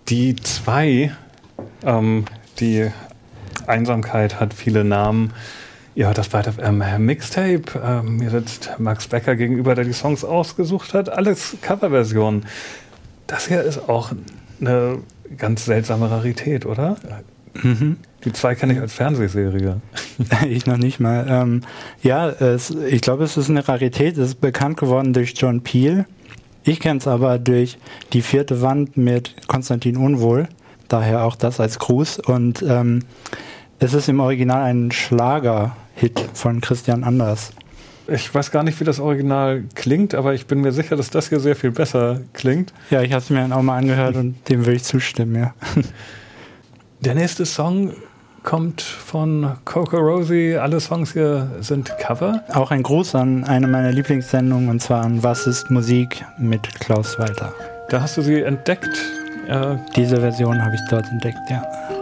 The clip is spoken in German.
Die 2, die Einsamkeit hat viele Namen. Ihr hört das bald auf Mixtape. Mir sitzt Max Becker gegenüber, der die Songs ausgesucht hat. Alles Coverversionen. Das hier ist auch eine ganz seltsame Rarität, oder? Mhm. Die 2 kenne ich als Fernsehserie. Ich noch nicht mal. Ich glaube, es ist eine Rarität. Es ist bekannt geworden durch John Peel. Ich kenne es aber durch Die 4. Wand mit Konstantin Unwohl. Daher auch das als Gruß. Und es ist im Original ein Schlager-Hit von Christian Anders. Ich weiß gar nicht, wie das Original klingt, aber ich bin mir sicher, dass das hier sehr viel besser klingt. Ja, ich habe es mir dann auch mal angehört und dem will ich zustimmen, ja. Der nächste Song kommt von Coco Rosie. Alle Songs hier sind Cover. Auch ein Gruß an eine meiner Lieblingssendungen, und zwar an Was ist Musik mit Klaus Walter. Da hast du sie entdeckt. Diese Version habe ich dort entdeckt, ja.